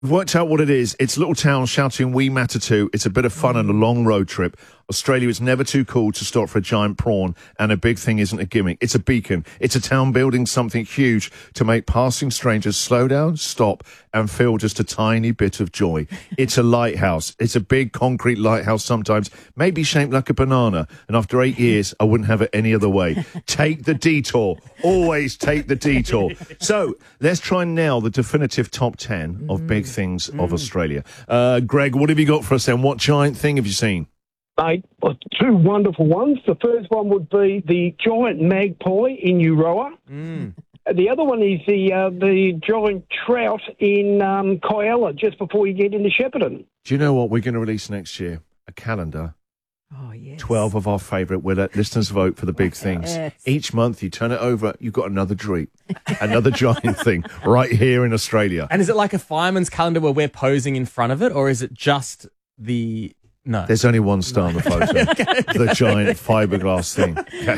We've worked out what it is. It's little towns shouting "We matter too." It's a bit of fun and a long road trip. Australia is never too cool to stop for a giant prawn, and a big thing isn't a gimmick. It's a beacon. It's a town building something huge to make passing strangers slow down, stop, and feel just a tiny bit of joy. It's a lighthouse. It's a big concrete lighthouse sometimes, maybe shaped like a banana, and after 8 years, I wouldn't have it any other way. Take the detour. Always take the detour. So, let's try and nail the definitive top 10 of big things of Australia. Greg, what have you got for us then? What giant thing have you seen? Mate, two wonderful ones. The first one would be the giant magpie in Euroa. The other one is the giant trout in Kyalla, just before you get into Shepparton. Do you know what we're going to release next year? A calendar. Oh, yes. 12 of our favourite. We'll let listeners vote for the big things. Yes. Each month, you turn it over, you've got another treat. Another giant thing right here in Australia. And is it like a fireman's calendar where we're posing in front of it, or is it just the... No. There's only one star in the photo. The giant fiberglass thing.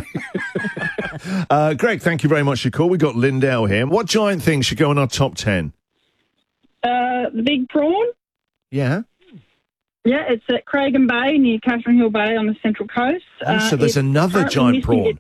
Okay. Greg, thank you very much for your call. We got Lindell here. What giant thing should go in our top 10? The big prawn. Yeah. Yeah, it's at Cragen Bay near Catherine Hill Bay on the Central Coast. So there's another giant prawn.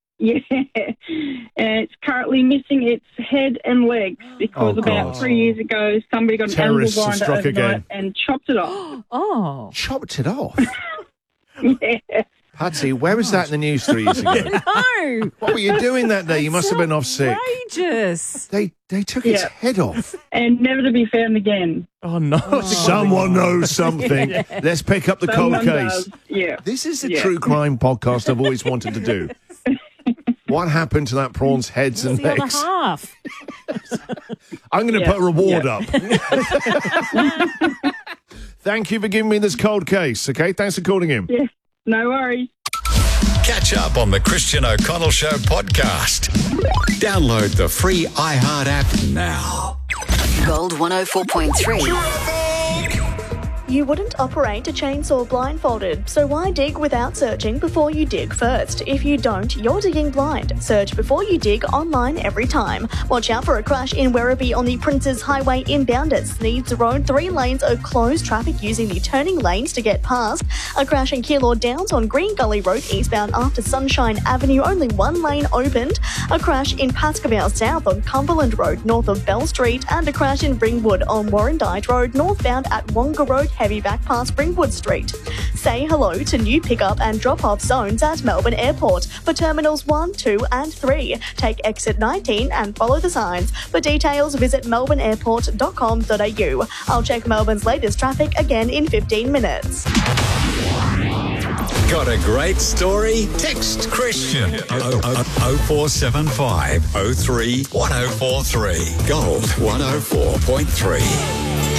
It's currently missing its head and legs because about 3 years ago somebody got an animal Terrorists have grinder struck overnight again. and chopped it off. Oh. Chopped it off? Yeah. Patsy, where was that in the news 3 years ago? No. What were you doing that day? You must have been off sick. Outrageous. They took its head off. And never to be found again. Oh, no. Someone knows something. Let's pick up the cold Someone case. does. Yeah. This is a true crime podcast I've always wanted to do. What happened to that prawn's heads and The other legs? half. I'm going to put a reward up. Thank you for giving me this cold case, okay? Thanks for calling in. Yeah. No worries. Catch up on the Christian O'Connell Show podcast. Download the free iHeart app now. Gold 104.3. You wouldn't operate a chainsaw blindfolded, so why dig without searching before you dig first? If you don't, you're digging blind. Search before you dig online every time. Watch out for a crash in Werribee on the Princes Highway inbound at Sneeds Road. 3 lanes are closed, traffic using the turning lanes to get past. A crash in Keilor Downs on Green Gully Road eastbound after Sunshine Avenue, only 1 lane opened. A crash in Pascoe South on Cumberland Road north of Bell Street, and a crash in Ringwood on Warrandyte Road northbound at Wonga Road, heavy back past Ringwood Street. Say hello to new pickup and drop-off zones at Melbourne Airport for Terminals 1, 2 and 3. Take exit 19 and follow the signs. For details, visit melbourneairport.com.au. I'll check Melbourne's latest traffic again in 15 minutes. Got a great story? Text Christian 0475 03 1043. Gold 104.3.